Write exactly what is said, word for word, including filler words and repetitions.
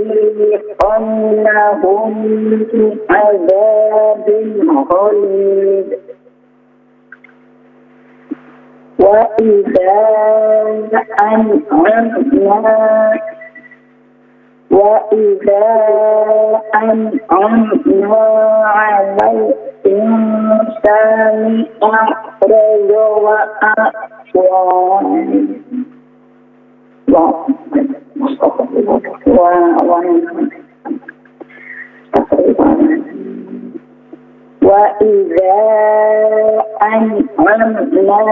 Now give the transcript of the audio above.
لنذيقنهم من عذاب غليظ وإذا أنعمنا وإذا أنعمنا على الإنسان أعرض وأعرض وإذا أنعمنا